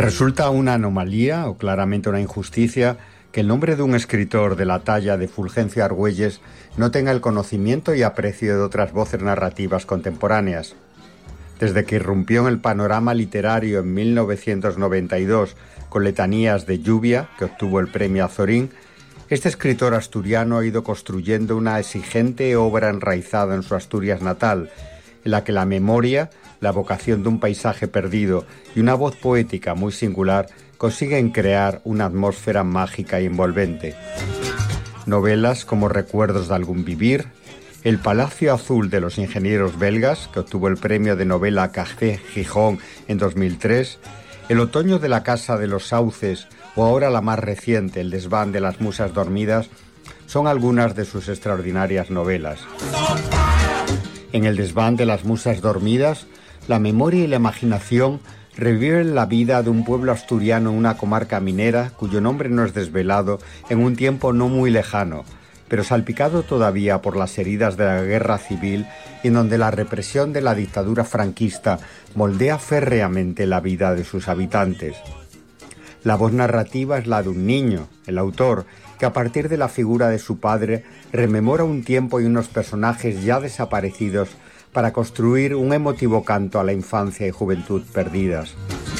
Resulta una anomalía o claramente una injusticia que el nombre de un escritor de la talla de Fulgencio Argüelles no tenga el conocimiento y aprecio de otras voces narrativas contemporáneas. Desde que irrumpió en el panorama literario en 1992 con Letanías de lluvia, que obtuvo el premio Azorín, este escritor asturiano ha ido construyendo una exigente obra enraizada en su Asturias natal, en la que la memoria, la vocación de un paisaje perdido y una voz poética muy singular consiguen crear una atmósfera mágica e envolvente. Novelas como Recuerdos de algún vivir, El Palacio Azul de los Ingenieros Belgas, que obtuvo el premio de novela Café Gijón en 2003, El Otoño de la Casa de los Sauces o ahora la más reciente, El Desván de las Musas Dormidas, son algunas de sus extraordinarias novelas. En El Desván de las Musas Dormidas, la memoria y la imaginación reviven la vida de un pueblo asturiano en una comarca minera cuyo nombre no es desvelado en un tiempo no muy lejano, pero salpicado todavía por las heridas de la guerra civil y en donde la represión de la dictadura franquista moldea férreamente la vida de sus habitantes. La voz narrativa es la de un niño, el autor, que a partir de la figura de su padre rememora un tiempo y unos personajes ya desaparecidos para construir un emotivo canto a la infancia y juventud perdidas.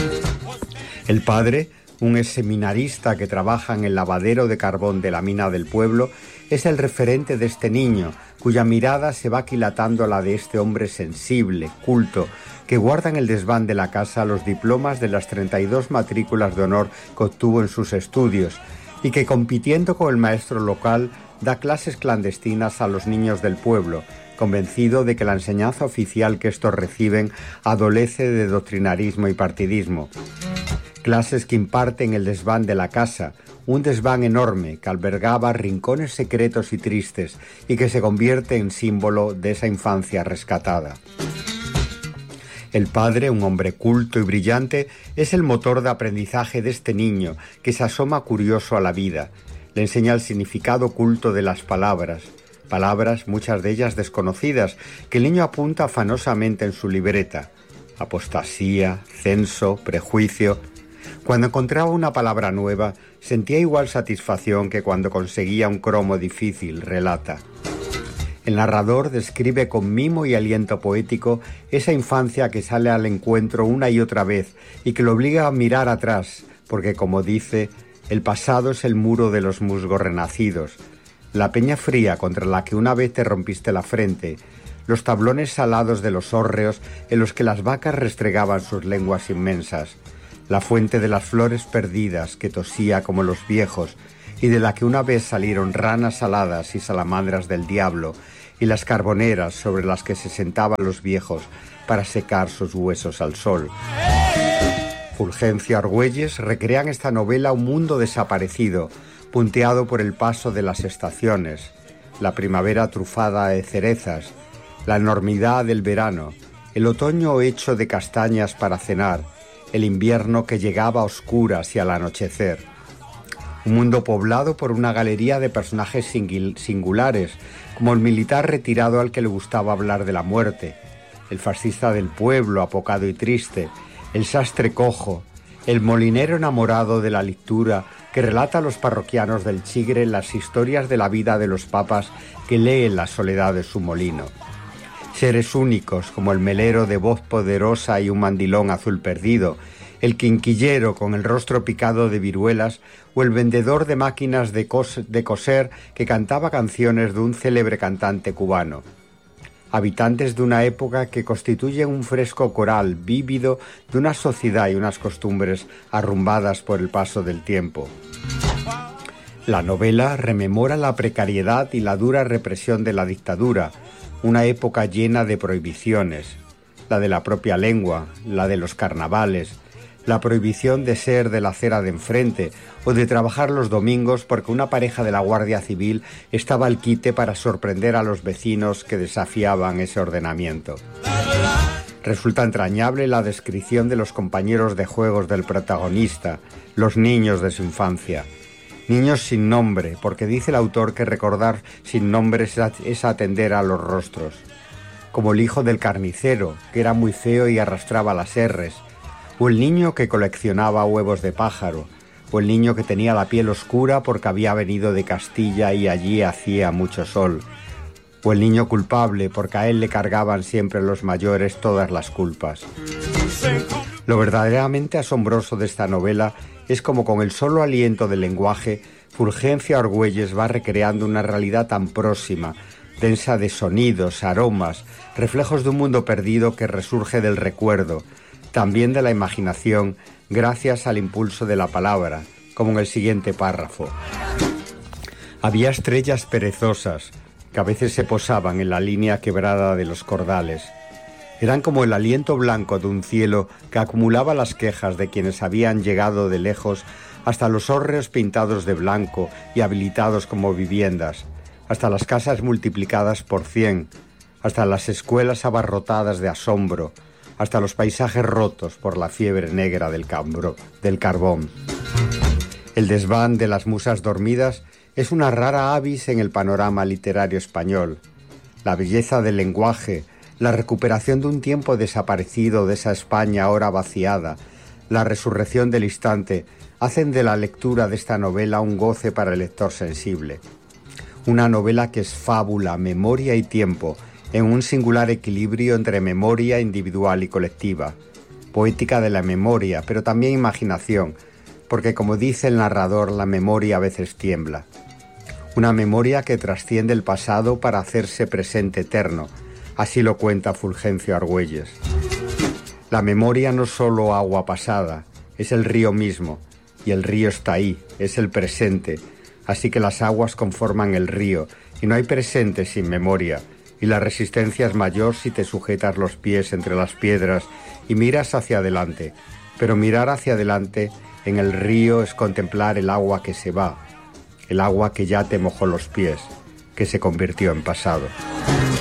El padre, un exseminarista que trabaja en el lavadero de carbón de la mina del pueblo, es el referente de este niño, cuya mirada se va aquilatando a la de este hombre sensible, culto, que guarda en el desván de la casa los diplomas de las 32 matrículas de honor que obtuvo en sus estudios y que, compitiendo con el maestro local, da clases clandestinas a los niños del pueblo, convencido de que la enseñanza oficial que estos reciben adolece de doctrinarismo y partidismo. Clases que imparte en el desván de la casa, un desván enorme que albergaba rincones secretos y tristes y que se convierte en símbolo de esa infancia rescatada. El padre, un hombre culto y brillante, es el motor de aprendizaje de este niño que se asoma curioso a la vida. Le enseña el significado oculto de las palabras, muchas de ellas desconocidas, que el niño apunta afanosamente en su libreta. Apostasía, censo, prejuicio. Cuando encontraba una palabra nueva, sentía igual satisfacción que cuando conseguía un cromo difícil, relata. El narrador describe con mimo y aliento poético esa infancia que sale al encuentro una y otra vez y que lo obliga a mirar atrás, porque, como dice, el pasado es el muro de los musgos renacidos, la peña fría contra la que una vez te rompiste la frente, los tablones salados de los hórreos en los que las vacas restregaban sus lenguas inmensas, la fuente de las flores perdidas que tosía como los viejos y de la que una vez salieron ranas saladas y salamandras del diablo, y las carboneras sobre las que se sentaban los viejos para secar sus huesos al sol. Fulgencio Argüelles recrea en esta novela un mundo desaparecido, punteado por el paso de las estaciones, la primavera trufada de cerezas, la enormidad del verano, el otoño hecho de castañas para cenar, el invierno que llegaba a oscuras y al anochecer. Un mundo poblado por una galería de personajes singulares, como el militar retirado al que le gustaba hablar de la muerte, el fascista del pueblo apocado y triste, el sastre cojo, el molinero enamorado de la lectura que relata a los parroquianos del Chigre las historias de la vida de los papas que lee en la soledad de su molino. Seres únicos como el melero de voz poderosa y un mandilón azul perdido, el quinquillero con el rostro picado de viruelas o el vendedor de máquinas de coser que cantaba canciones de un célebre cantante cubano. Habitantes de una época que constituyen un fresco coral vívido de una sociedad y unas costumbres arrumbadas por el paso del tiempo. La novela rememora la precariedad y la dura represión de la dictadura, una época llena de prohibiciones, la de la propia lengua, la de los carnavales, la prohibición de ser de la acera de enfrente o de trabajar los domingos porque una pareja de la Guardia Civil estaba al quite para sorprender a los vecinos que desafiaban ese ordenamiento. Resulta entrañable la descripción de los compañeros de juegos del protagonista, los niños de su infancia. Niños sin nombre, porque dice el autor que recordar sin nombre es atender a los rostros. Como el hijo del carnicero, que era muy feo y arrastraba las erres, o el niño que coleccionaba huevos de pájaro, o el niño que tenía la piel oscura porque había venido de Castilla y allí hacía mucho sol, o el niño culpable porque a él le cargaban siempre los mayores todas las culpas. Lo verdaderamente asombroso de esta novela es como con el solo aliento del lenguaje, Fulgencio Argüelles va recreando una realidad tan próxima, densa de sonidos, aromas, reflejos de un mundo perdido que resurge del recuerdo, también de la imaginación, gracias al impulso de la palabra, como en el siguiente párrafo. Había estrellas perezosas, que a veces se posaban en la línea quebrada de los cordales. Eran como el aliento blanco de un cielo que acumulaba las quejas de quienes habían llegado de lejos hasta los hórreos pintados de blanco y habilitados como viviendas, hasta las casas multiplicadas por 100, hasta las escuelas abarrotadas de asombro, hasta los paisajes rotos por la fiebre negra del carbón. El desván de las musas dormidas es una rara avis en el panorama literario español. La belleza del lenguaje, la recuperación de un tiempo desaparecido de esa España ahora vaciada, la resurrección del instante, hacen de la lectura de esta novela un goce para el lector sensible. Una novela que es fábula, memoria y tiempo, en un singular equilibrio entre memoria individual y colectiva, poética de la memoria, pero también imaginación, porque como dice el narrador, la memoria a veces tiembla. Una memoria que trasciende el pasado para hacerse presente eterno, así lo cuenta Fulgencio Argüelles. La memoria no es solo agua pasada, es el río mismo, y el río está ahí, es el presente, así que las aguas conforman el río, y no hay presente sin memoria, y la resistencia es mayor si te sujetas los pies entre las piedras y miras hacia adelante, pero mirar hacia adelante en el río es contemplar el agua que se va, el agua que ya te mojó los pies, que se convirtió en pasado.